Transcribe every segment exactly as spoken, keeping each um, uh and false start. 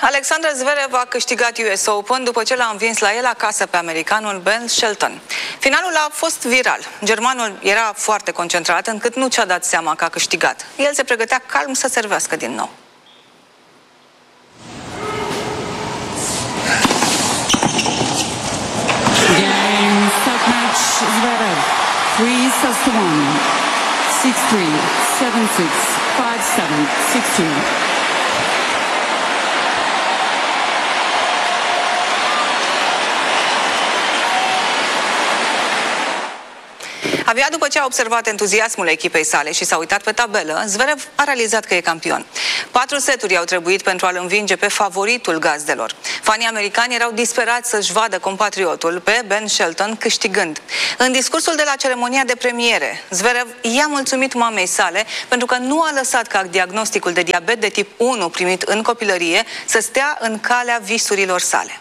Alexander Zverev a câștigat U S Open după ce l-a învins la el acasă pe americanul Ben Shelton. Finalul a fost viral. Germanul era foarte concentrat încât nu și-a dat seama că a câștigat. El se pregătea calm să servească din nou. Game, set match, Zverev. three sets to one. six three, seven six, five seven, six two. Abia după ce a observat entuziasmul echipei sale și s-a uitat pe tabelă, Zverev a realizat că e campion. Patru seturi au trebuit pentru a-l învinge pe favoritul gazdelor. Fanii americani erau disperați să-și vadă compatriotul pe Ben Shelton câștigând. În discursul de la ceremonia de premiere, Zverev i-a mulțumit mamei sale pentru că nu a lăsat ca diagnosticul de diabet de tip unu primit în copilărie să stea în calea visurilor sale.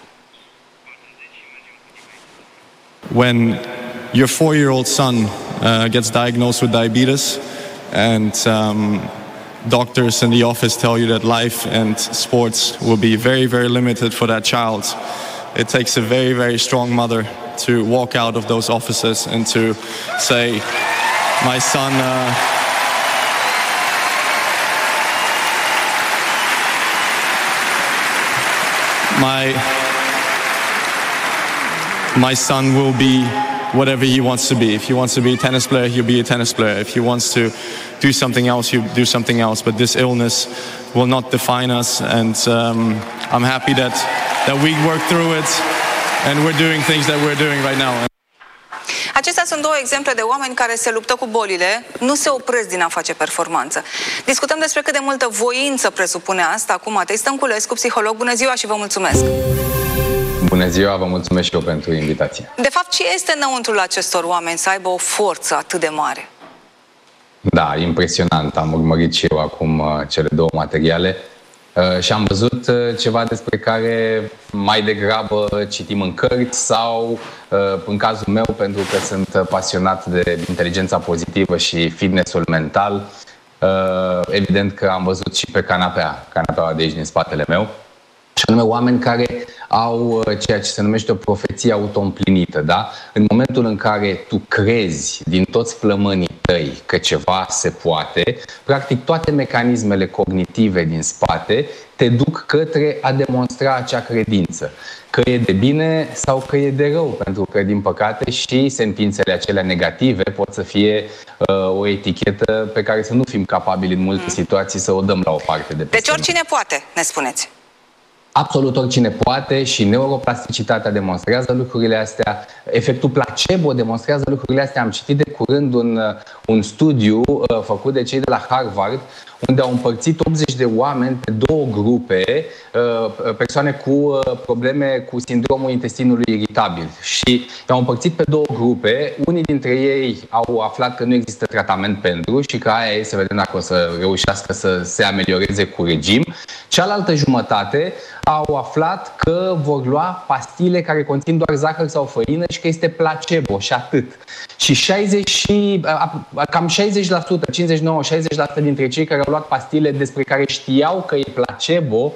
When your four-year-old son uh, gets diagnosed with diabetes and um, doctors in the office tell you that life and sports will be very, very limited for that child, it takes a very, very strong mother to walk out of those offices and to say, my son... Uh, my... My son will be whatever he wants to be. If he wants to be a tennis player, he'll be a tennis player. If he wants to do something else, he'll do something else. But this illness will not define us, and um, I'm happy that that we worked through it, and we're doing things that we're doing right now. Acestea sunt două exemple de oameni care se luptă cu bolile, nu se opresc din a face performanță. Discutăm despre cât de multă voință presupune asta cu Matei Stănculescu, psiholog. Bună ziua și vă mulțumesc! Bună ziua, vă mulțumesc și eu pentru invitație. De fapt, ce este înăuntrul acestor oameni să aibă o forță atât de mare? Da, impresionant. Am urmărit și eu acum cele două materiale uh, și am văzut uh, ceva despre care mai degrabă citim în cărți sau, uh, în cazul meu, pentru că sunt pasionat de inteligența pozitivă și fitnessul mental, uh, evident că am văzut și pe canapea, canapeaua de aici din spatele meu, și anume oameni care au ceea ce se numește o profeție auto-împlinită, da? În momentul în care tu crezi din toți flămânii tăi că ceva se poate, practic toate mecanismele cognitive din spate te duc către a demonstra acea credință. Că e de bine sau că e de rău, pentru că, din păcate, și sentințele acelea negative pot să fie uh, o etichetă pe care să nu fim capabili în multe situații să o dăm la o parte de pe Deci oricine poate, ne spuneți. Absolut oricine poate și neuroplasticitatea demonstrează lucrurile astea, efectul placebo demonstrează lucrurile astea. Am citit de curând un, un studiu uh, făcut de cei de la Harvard, unde au împărțit optzeci de oameni pe două grupe, uh, persoane cu uh, probleme cu sindromul intestinului iritabil. Și i-au împărțit pe două grupe. Unii dintre ei au aflat că nu există tratament pentru și că aia e, să vedem dacă o să reușească să se amelioreze cu regim. Cealaltă jumătate au aflat că vor lua pastile care conțin doar zahăr sau făină și că este placebo și atât. Și șaizeci și, cam șaizeci la sută, cincizeci și nouă la șaizeci la sută dintre cei care au luat pastile despre care știau că e placebo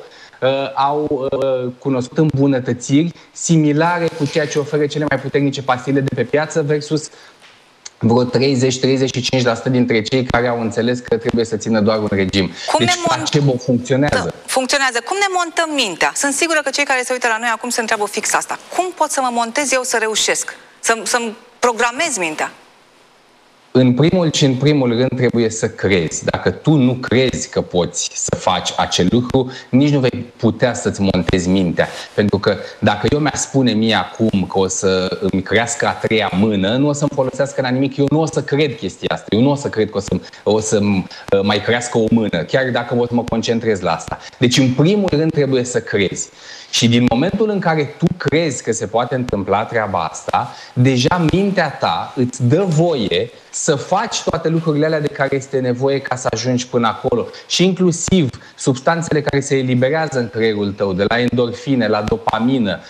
au cunoscut îmbunătățiri similare cu ceea ce oferă cele mai puternice pastile de pe piață versus vreo treizeci la treizeci și cinci la sută dintre cei care au înțeles că trebuie să țină doar un regim. Cum deci placebo funcționează. Da, funcționează. Cum ne montăm mintea? Sunt sigură că cei care se uită la noi acum se întreabă fix asta. Cum pot să mă montez eu să reușesc? Să, să-mi programez mintea? În primul și în primul rând trebuie să crezi. Dacă tu nu crezi că poți să faci acel lucru, nici nu vei putea să-ți montezi mintea. Pentru că dacă eu mi-aș spune mie acum că o să îmi crească a treia mână, nu o să-mi folosească la nimic. Eu nu o să cred chestia asta. Eu nu o să cred că o să, o să mai crească o mână, chiar dacă o să mă concentrez la asta. Deci în primul rând trebuie să crezi. Și din momentul în care tu crezi că se poate întâmpla treaba asta, deja mintea ta îți dă voie să faci toate lucrurile alea de care este nevoie ca să ajungi până acolo. Și inclusiv substanțele care se eliberează în creierul tău, de la endorfine, la dopamină,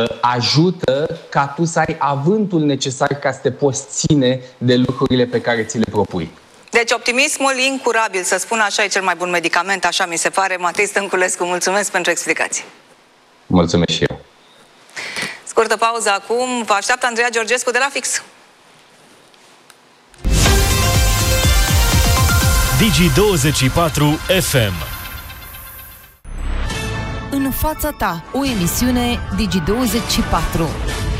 ajută ca tu să ai avântul necesar ca să te poți ține de lucrurile pe care ți le propui. Deci optimismul incurabil, să spun așa, e cel mai bun medicament, așa mi se pare. Matei Stănculescu, mulțumesc pentru explicații. Mulțumesc și eu. Scurtă pauză acum, vă așteaptă Andreea Georgescu de la Fix. Digi douăzeci și patru F M. În fața ta, o emisiune Digi douăzeci și patru.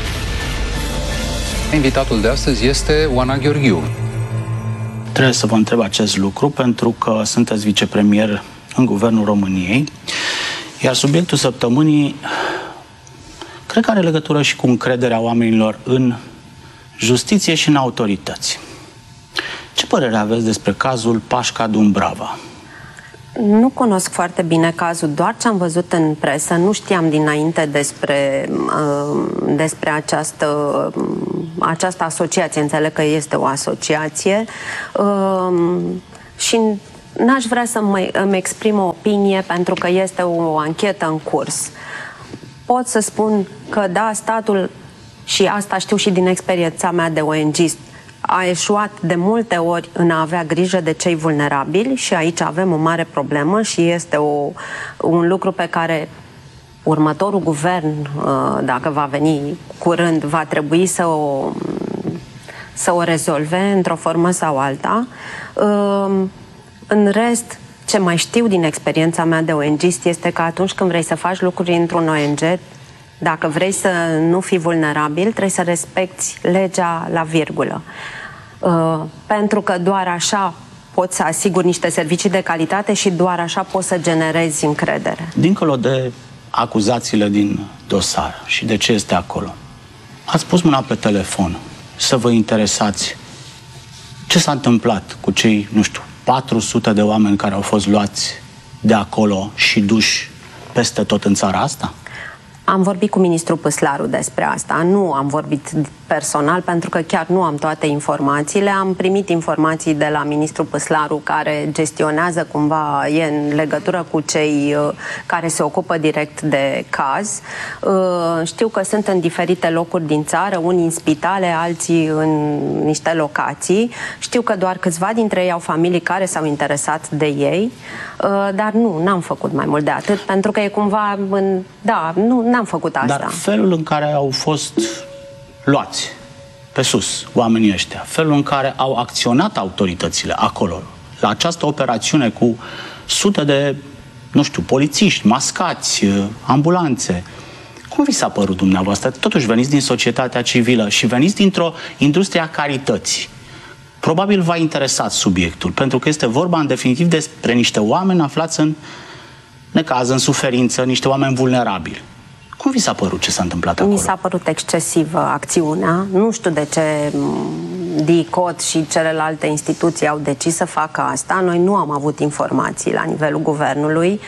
Invitatul de astăzi este Oana Gheorghiu. Trebuie să vă întreb acest lucru pentru că sunteți vicepremier în Guvernul României, iar subiectul săptămânii cred că are legătură și cu încrederea oamenilor în justiție și în autorități. Ce părere aveți despre cazul Pașca Dumbrava? Nu cunosc foarte bine cazul, doar ce am văzut în presă. Nu știam dinainte despre, uh, despre această, uh, această asociație. Înțeleg că este o asociație uh, și n-aș vrea să mă, îmi exprim o opinie pentru că este o anchetă în curs. Pot să spun că da, statul, și asta știu și din experiența mea de O N G-ist, a eșuat de multe ori în a avea grijă de cei vulnerabili și aici avem o mare problemă și este o, un lucru pe care următorul guvern, dacă va veni curând, va trebui să o, să o rezolve într-o formă sau alta. În rest, ce mai știu din experiența mea de O N G-ist este că atunci când vrei să faci lucruri într-un O N G, dacă vrei să nu fii vulnerabil, trebuie să respecti legea la virgulă. Uh, pentru că doar așa poți să asiguri niște servicii de calitate și doar așa poți să generezi încredere. Dincolo de acuzațiile din dosar și de ce este acolo, ați pus mâna pe telefon să vă interesați ce s-a întâmplat cu cei, nu știu, patru sute de oameni care au fost luați de acolo și duși peste tot în țara asta? Am vorbit cu ministrul Păslaru despre asta. Nu am vorbit personal pentru că chiar nu am toate informațiile. Am primit informații de la ministrul Păslaru care gestionează cumva, e în legătură cu cei uh, care se ocupă direct de caz. Uh, știu că sunt în diferite locuri din țară, unii în spitale, alții în niște locații. Știu că doar câțiva dintre ei au familii care s-au interesat de ei, uh, dar nu, n-am făcut mai mult de atât, pentru că e cumva, în, da, nu, n-am făcut asta. Dar felul în care au fost luați pe sus oamenii ăștia, felul în care au acționat autoritățile acolo, la această operațiune cu sute de, nu știu, polițiști, mascați, ambulanțe, cum vi s-a părut dumneavoastră? Totuși veniți din societatea civilă și veniți dintr-o industrie a carității. Probabil v-a interesat subiectul, pentru că este vorba în definitiv despre niște oameni aflați în necaz, în suferință, niște oameni vulnerabili. Cum vi s-a părut ce s-a întâmplat acolo? Mi s-a părut excesivă acțiunea. Nu știu de ce D I C O T și celelalte instituții au decis să facă asta. Noi nu am avut informații la nivelul guvernului.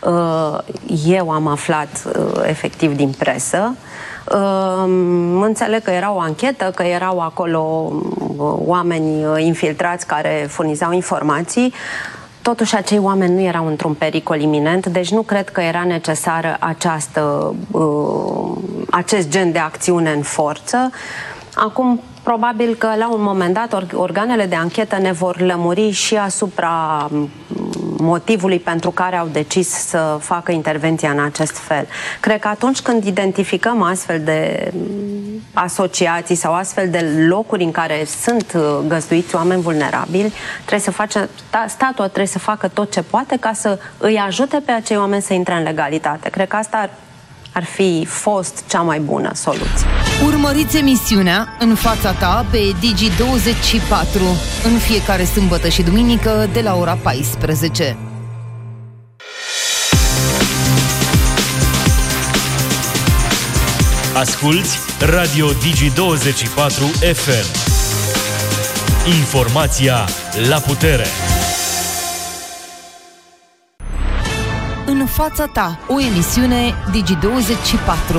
Eu am aflat efectiv din presă. Înțeleg că era o anchetă, că erau acolo oameni infiltrați care furnizau informații. Totuși, acei oameni nu erau într-un pericol iminent, deci nu cred că era necesară această, uh, acest gen de acțiune în forță. Acum, probabil că la un moment dat organele de anchetă ne vor lămuri și asupra motivului pentru care au decis să facă intervenția în acest fel. Cred că atunci când identificăm astfel de asociații sau astfel de locuri în care sunt găzduiți oameni vulnerabili, trebuie să face, statul trebuie să facă tot ce poate ca să îi ajute pe acei oameni să intre în legalitate. Cred că asta ar, ar fi fost cea mai bună soluție. Urmăriți emisiunea În fața ta pe Digi douăzeci și patru în fiecare sâmbătă și duminică de la ora paisprezece. Asculți Radio Digi douăzeci și patru F M. Informația la putere. În fața ta, o emisiune Digi douăzeci și patru.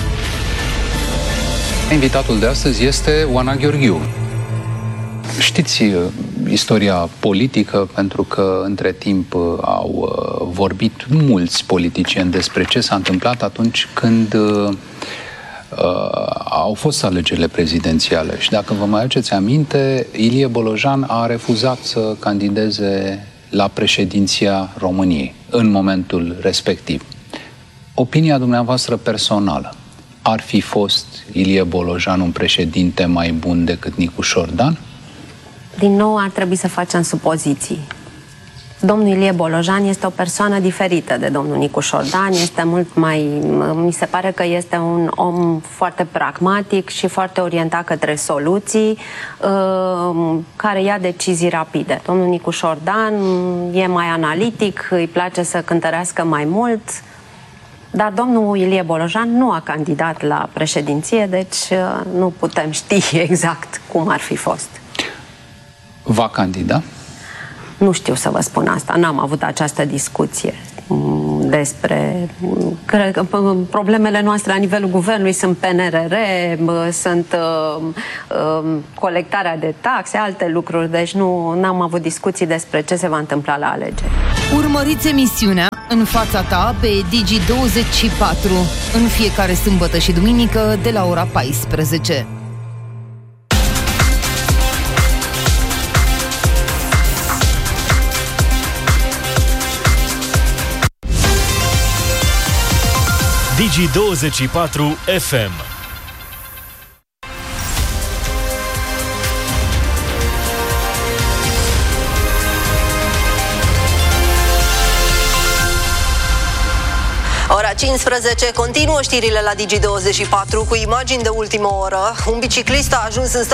Invitatul de astăzi este Oana Gheorghiu. Știți istoria politică, pentru că între timp au vorbit mulți politicieni despre ce s-a întâmplat atunci când uh, au fost alegerile prezidențiale și dacă vă mai aduceți aminte, Ilie Bolojan a refuzat să candideze la președinția României în momentul respectiv. Opinia dumneavoastră personală, ar fi fost Ilie Bolojan un președinte mai bun decât Nicu Șordan? Din nou ar trebui să facem supoziții. Domnul Ilie Bolojan este o persoană diferită de domnul Nicu Șordan, este mult mai, mi se pare că este un om foarte pragmatic și foarte orientat către soluții, care ia decizii rapide. Domnul Nicu Șordan e mai analitic, îi place să cântărească mai mult, dar domnul Ilie Bolojan nu a candidat la președinție, deci nu putem ști exact cum ar fi fost. Va candida? Nu știu să vă spun asta, n-am avut această discuție despre... Cred că problemele noastre la nivelul guvernului sunt P N R R, sunt uh, uh, colectarea de taxe, alte lucruri, deci nu n-am avut discuții despre ce se va întâmpla la alegeri. Urmăriți emisiunea În fața ta pe Digi douăzeci și patru în fiecare sâmbătă și duminică de la ora paisprezece. Digi douăzeci și patru F M. Ora cincisprezece, continuă știrile la Digi douăzeci și patru cu imagini de ultimă oră. Un biciclist a ajuns în